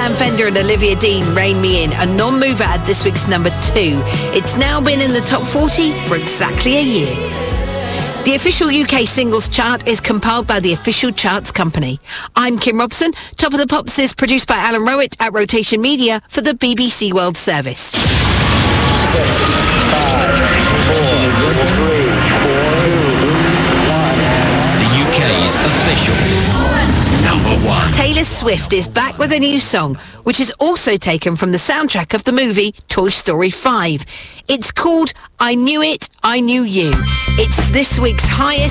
Sam Fender and Olivia Dean, Rain Me In, a non-mover at this week's number 2. It's now been in the top 40 for exactly a year. The official UK singles chart is compiled by the Official Charts Company. I'm Kim Robson. Top of the Pops is produced by Alan Rowett at Rotation Media for the BBC World Service. 6, 5, 4, 3, 2, 1. The UK's official number 1. Taylor Swift is back with a new song, which is also taken from the soundtrack of the movie Toy Story 5. It's called I Knew It, I Knew You. It's this week's highest